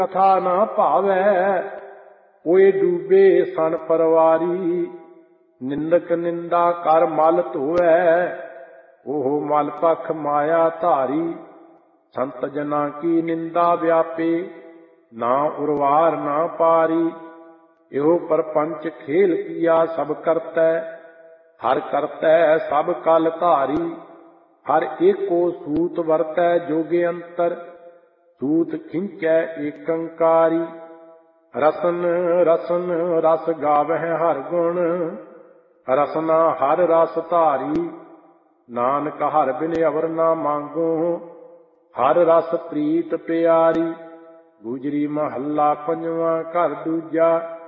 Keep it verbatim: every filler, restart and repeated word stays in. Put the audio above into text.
कथा ना भावै ओए डूबे सन परवारी। निंदक निंदा कर मल धोवै ओह मल पख माया धारी। संत जना की निंदा व्यापे ना उर्वार ना पारी। एहो परपंच खेल किया सब करतै हर करतै सब कल धारी। हर एको सूत वरतै जोगे अंतर सूत खिंचै एकंकारी। रसन रसन रस गावह हर गुण रसना हर रस धारी। नानक हर बिन अवर ना मांगो हर रस प्रीत प्यारी। गुजरी महला पंजवा घर दूजा